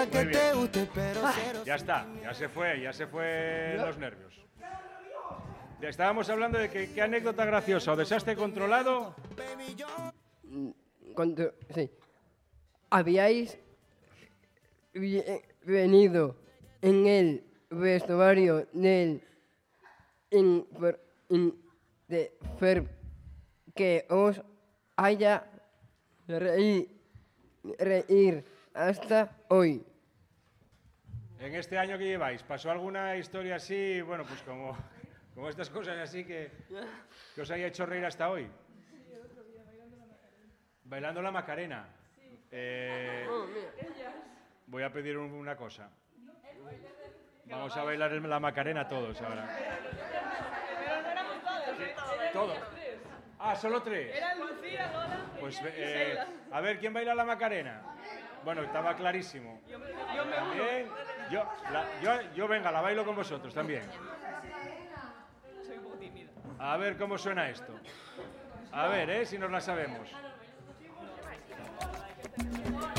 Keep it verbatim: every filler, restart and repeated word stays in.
Muy bien. Ya está, ya se fue, ya se fue los nervios. Estábamos hablando de que, qué anécdota graciosa o desastre controlado. Contro- sí. Habíais vi- venido en el vestuario del infer- in- de Ferb que os haya reí- reír hasta hoy. En este año que lleváis, ¿pasó alguna historia así, bueno, pues como, como estas cosas así que, que os haya hecho reír hasta hoy? Bailando la Macarena. Eh, voy a pedir un- una cosa. Vamos a bailar el- la Macarena todos ahora. Pero no éramos todos. Todos. Ah, solo tres. Eran Lucía, Lola Pues, y eh, Sheila. a ver, ¿quién baila la Macarena? Bueno, estaba clarísimo. Yo me, yo me uno. También. Yo, la- yo, yo, venga, la bailo con vosotros también. Soy un poco tímida. A ver cómo suena esto. A ver, ¿eh? Si nos la sabemos.